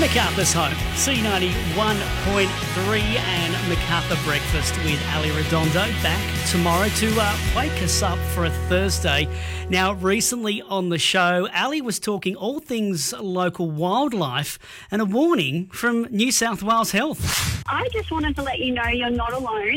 MacArthur's home, C91.3 and MacArthur Breakfast with Ali Redondo back tomorrow to wake us up for a Thursday. Now, recently on the show, Ali was talking all things local wildlife and a warning from New South Wales Health. I just wanted to let you know you're not alone.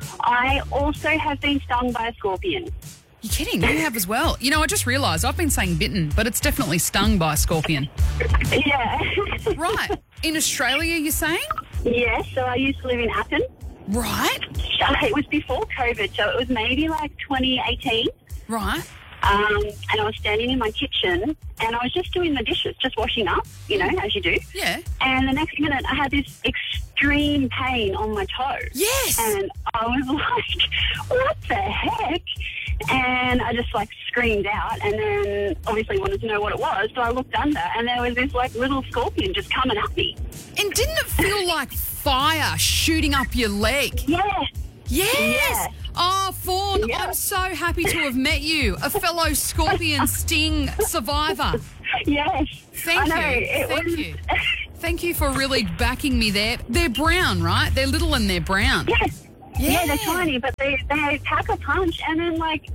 I also have been stung by a scorpion. You're kidding? You have as well. You know, I just realised I've been saying bitten, but it's definitely stung by a scorpion. Yeah. Right. In Australia, you're saying? Yeah, so I used to live in Appen. Right. It was before COVID, so it was maybe like 2018. Right. And I was standing in my kitchen and I was just doing the dishes, just washing up, you know, as you do. Yeah. And the next minute I had this extreme pain on my toe. Yes. And I was like, what the heck? And I just like screamed out and then obviously wanted to know what it was. So I looked under and there was this like little scorpion just coming at me. And didn't it feel like fire shooting up your leg? Yeah. Yes. Yeah. Oh, Fawn, Yeah. I'm so happy to have met you, a fellow scorpion sting survivor. Yes. Thank you. Thank you for really backing me there. They're brown, right? They're little and they're brown. Yes. Yeah, they're tiny, but they pack a punch. And then, like,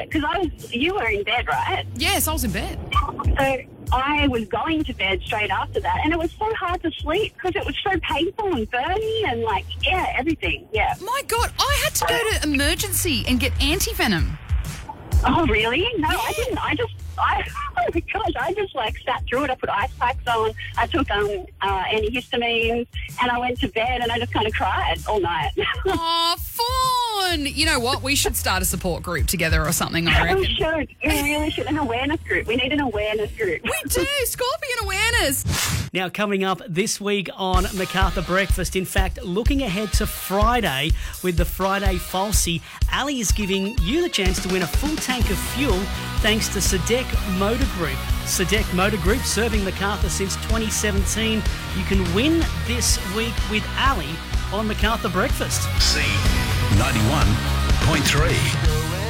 you were in bed, right? Yes, I was in bed. So I was going to bed straight after that, and it was so hard to sleep because it was so painful and burny and, like, yeah, everything. Yeah. My God, I had to go to emergency and get anti-venom. Oh, really? No, I didn't. Oh my gosh, I just like sat through it. I put ice packs on. I took antihistamines and I went to bed and I just kind of cried all night. Oh, Fawn! You know what? We should start a support group together or something, I reckon. We should. We really should. An awareness group. We need an awareness group. We do. Scorpion awareness. Now, coming up this week on MacArthur Breakfast, in fact, looking ahead to Friday with the Friday Falsie, Ali is giving you the chance to win a full tank of fuel thanks to Sadek Motor Group. Sadek Motor Group, serving MacArthur since 2017. You can win this week with Ali on MacArthur Breakfast. C91.3.